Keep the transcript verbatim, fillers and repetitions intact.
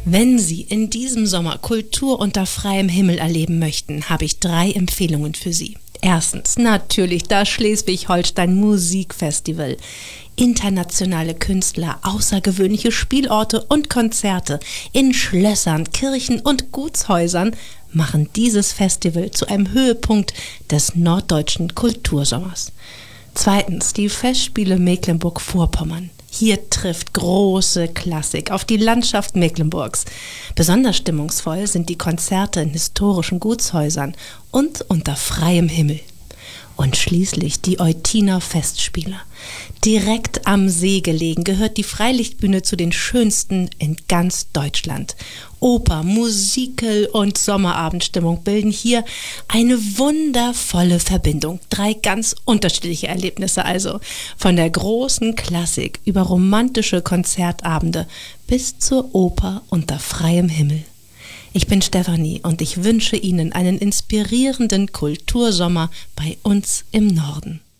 Wenn Sie in diesem Sommer Kultur unter freiem Himmel erleben möchten, habe ich drei Empfehlungen für Sie. Erstens natürlich das Schleswig-Holstein Musikfestival. Internationale Künstler, außergewöhnliche Spielorte und Konzerte in Schlössern, Kirchen und Gutshäusern machen dieses Festival zu einem Höhepunkt des norddeutschen Kultursommers. Zweitens die Festspiele Mecklenburg-Vorpommern. Hier trifft große Klassik auf die Landschaft Mecklenburgs. Besonders stimmungsvoll sind die Konzerte in historischen Gutshäusern und unter freiem Himmel. Und schließlich die Eutiner Festspiele. Direkt am See gelegen gehört die Freilichtbühne zu den schönsten in ganz Deutschland. Oper, Musical und Sommerabendstimmung bilden hier eine wundervolle Verbindung. Drei ganz unterschiedliche Erlebnisse also. Von der großen Klassik über romantische Konzertabende bis zur Oper unter freiem Himmel. Ich bin Stefanie und ich wünsche Ihnen einen inspirierenden Kultursommer bei uns im Norden.